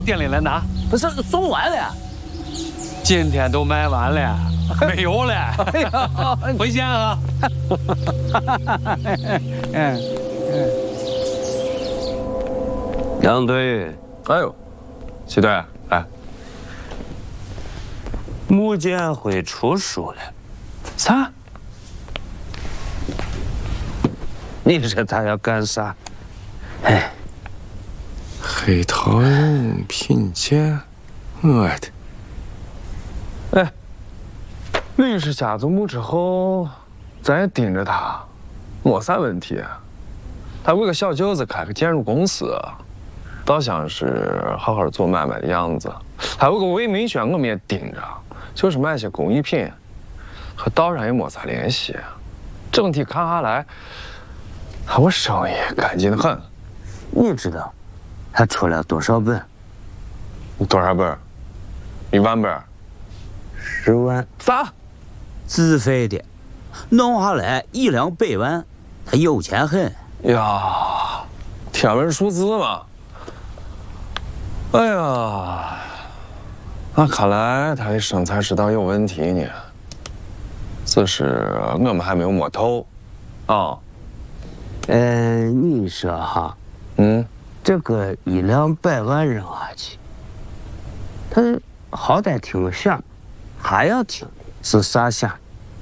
店里来拿。 不是送完了， 今天都卖完了，没有了。 哎呀， 回见啊。 杨队， 哎呦，齐队，来， 穆建辉出书了。 啥？ 你说他要干啥？哎， 黑桃人品鉴，我的。哎，律师下总部之后，咱也盯着他，没啥问题。他为个小舅子开个建筑公司，倒像是好好做买卖的样子。还有个魏明轩，我们也盯着，就是卖些工艺品，和道上也没啥联系。整体看下来，我生意干净得很。 你知道他出了多少本？ 多少本？1万本 ？10万。 啥？ 自费的，弄下来1两100万，他有钱很。 呀，天文数字嘛。哎呀，那看来他的生财之道有问题呢。只是我们还没有摸透。啊。 你说哈，这个1两100万扔下去，他好歹听个响，还要听是啥响？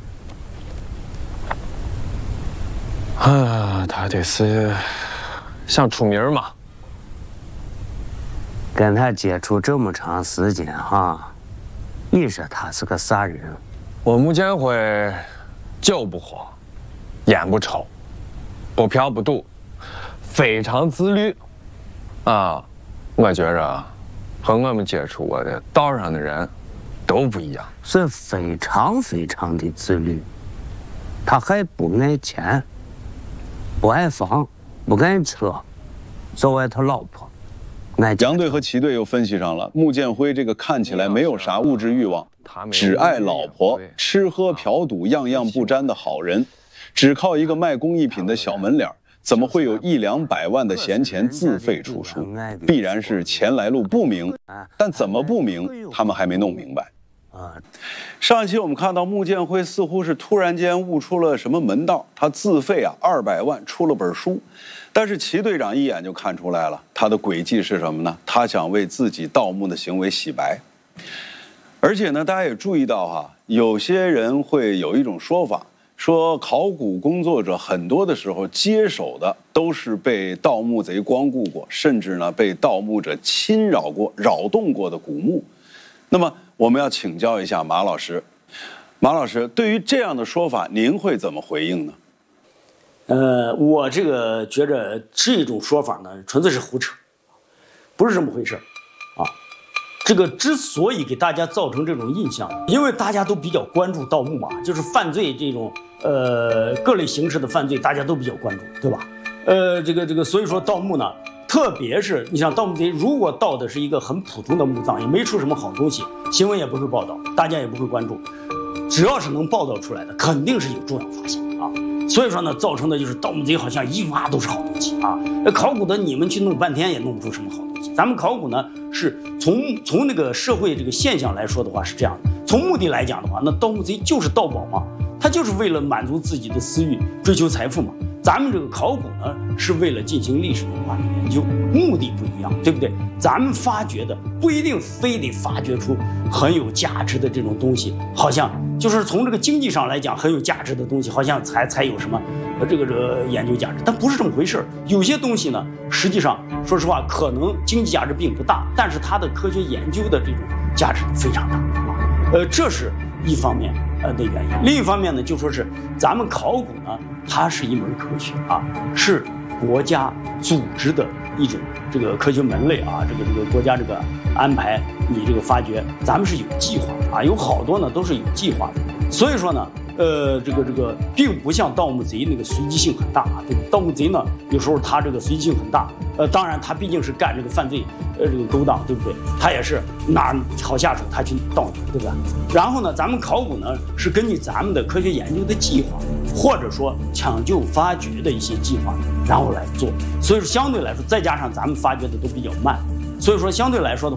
他得是想出名嘛。 跟他接触这么长时间哈，你说他是个啥人？ 我穆建辉酒不喝，烟不抽，不嫖不赌，非常自律。我觉着和我们接触过的道上的人都不一样， 是非常非常的自律。他还不爱钱，不爱房，不爱车，就爱他老婆。 杨队和齐队又分析上了穆建辉这个看起来没有啥物质欲望，只爱老婆，吃喝嫖赌样样不沾的好人，只靠一个卖工艺品的小门脸，怎么会有1两100万的闲钱自费出书？必然是钱来路不明，但怎么不明，他们还没弄明白。上一期我们看到穆建辉似乎是突然间悟出了什么门道，他自费200万出了本书。但是齐队长一眼就看出来了，他的诡计是什么呢？他想为自己盗墓的行为洗白。而且呢，大家也注意到有些人会有一种说法，说考古工作者很多的时候接手的都是被盗墓贼光顾过，甚至呢被盗墓者侵扰过、扰动过的古墓。那么我们要请教一下马老师，马老师，对于这样的说法，您会怎么回应呢？ 我这个觉着这种说法呢，纯粹是胡扯，不是这么回事啊。这个之所以给大家造成这种印象，因为大家都比较关注盗墓嘛，就是犯罪这种各类形式的犯罪，大家都比较关注，对吧？所以说盗墓呢，特别是你像盗墓贼，如果盗的是一个很普通的墓葬，也没出什么好东西，新闻也不会报道，大家也不会关注。只要是能报道出来的，肯定是有重要发现啊。所以说呢，造成的就是盗墓贼好像一挖都是好东西啊。考古的你们去弄半天也弄不出什么好东西。咱们考古呢是从那个社会这个现象来说的话是这样的，从目的来讲的话，那盗墓贼就是盗宝嘛，他就是为了满足自己的私欲，追求财富嘛。咱们这个考古呢是为了进行历史文化的研究，目的不一样，对不对？咱们发掘的不一定非得发掘出很有价值的这种东西，好像就是从这个经济上来讲很有价值的东西，好像才有什么这个研究价值，但不是这么回事。有些东西呢，实际上说实话，可能经济价值并不大，但是它的科学研究的这种价值非常大啊。这是一方面的原因。另一方面呢，就说是咱们考古呢，它是一门科学啊，是国家组织的一种这个科学门类啊，这个国家这个安排你这个发掘，咱们是有计划的啊，有好多呢都是有计划的。所以说呢，这个并不像盗墓贼那个随机性很大啊。这个盗墓贼呢，有时候他这个随机性很大。当然他毕竟是干这个犯罪，这个勾当，对不对？他也是哪儿好下手他去盗，对吧？然后呢，咱们考古呢是根据咱们的科学研究的计划，或者说抢救发掘的一些计划，然后来做。所以说相对来说，再加上咱们发掘的都比较慢，所以说相对来说的话。